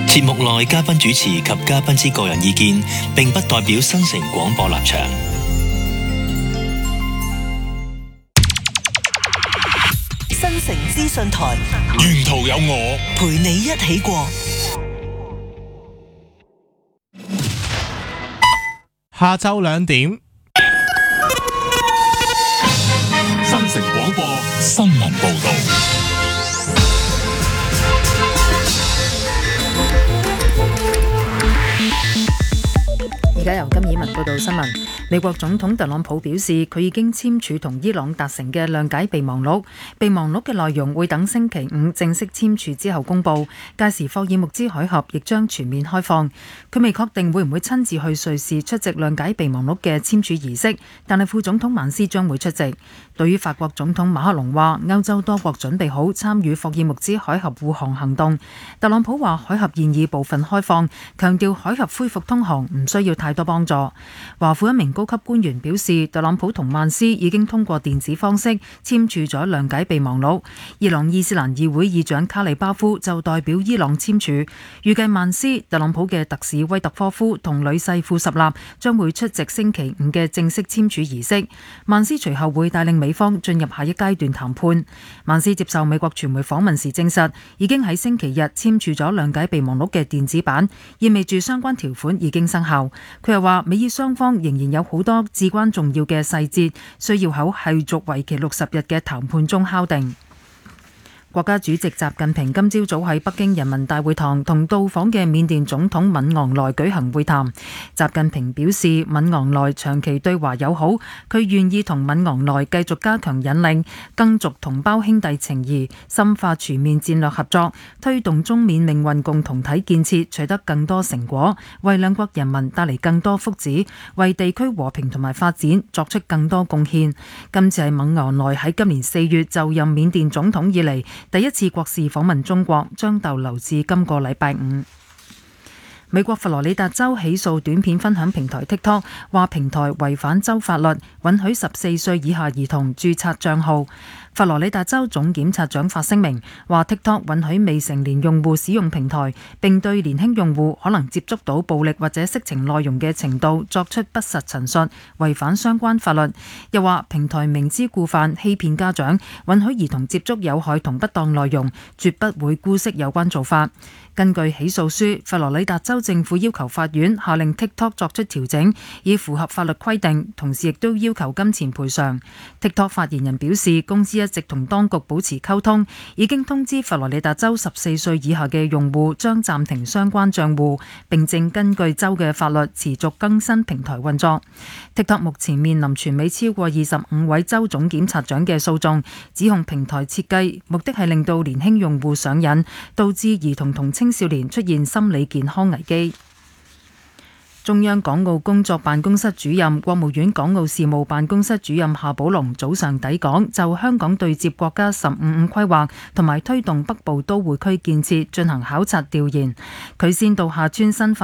節目內嘉賓主持及嘉賓之個人意見，並不代表新城廣播立場。 新城資訊台， 沿途有我陪你一起過。 下晝2點， 新城廣播新聞報道。 而家由金以文報道新聞。美國總統特朗普表示，佢已經簽署同伊朗達成嘅諒解備忘錄，備忘錄嘅內容會等星期五正式簽署之後公佈。屆時霍爾木茲海峽亦將全面開放。佢未確定會唔會親自去瑞士出席諒解備忘錄嘅簽署儀式，但係副總統曼斯將會出席。對於法國總統馬克龍話，歐洲多國準備好參與霍爾木茲海峽護航行動，特朗普話海峽現已部分開放，強調海峽恢復通航唔需要太多幫助。華府一名高級官員表示，特朗普同曼斯已經通過電子方式簽署咗諒解備忘錄。伊朗伊斯蘭議會議長卡里巴夫就代表伊朗簽署，預計曼斯、特朗普嘅特使威特科夫同女婿庫什納將會出席星期五嘅正式簽署儀式。曼斯隨後會帶領美方進入下一階段談判。曼斯接受美國傳媒訪問時證實，已經喺星期日簽署咗諒解備忘錄嘅電子版，意味住相關條款已經生效。佢又話，美伊雙方仍然有好多至關重要嘅細節，需要喺繼續為期60日嘅談判中敲定。國家主席習近平今朝早喺北京人民大會堂同到訪嘅緬甸總統敏昂萊舉行會談。習近平表示，敏昂萊長期對華友好，佢願意同敏昂萊繼續加強引領，更續同胞兄弟情誼，深化全面戰略合作，推動中緬命運共同體建設取得更多成果，為兩國人民帶嚟更多福祉，為地區和平同埋發展作出更多貢獻。今次係敏昂萊喺今年4月就任緬甸總統以嚟第一次國事訪問中國，將逗留至今個禮拜五。美國佛羅里達州起訴短片分享平台 TikTok， 話平台違反州法律，允許14歲以下兒童註冊帳號。佛羅里達州總檢察長發聲明話 TikTok 允許未成年用戶使用平台，並對年輕用戶可能接觸到暴力或者色情內容嘅程度作出不實陳述，違反相關法律。又話平台明知故犯欺騙家長，允許兒童接觸有害同不當內容，絕不會姑息有關做法。根據起訴書，佛羅里達州政府要求法院下令 TikTok 作出調整，以符合法律規定，同時亦都要求金錢賠償。TikTok 發言人表示，公司一直同當局保持溝通，已經通知佛羅里達州14歲以下嘅用戶將暫停相關帳戶，並正根據州嘅法律持續更新平台運作。TikTok 目前面臨全美超過25位州總檢察長嘅訴訟，指控平台設計目的係令到年輕用戶上癮，導致兒童同青少年出現心理健康危機。中央港澳工作辦公室主任、國務院港澳事務辦公室主任夏寶龍早上抵港，就香港對接國家15+5規劃同埋推動北部都會區建設進行考察調研。佢先到廈村新發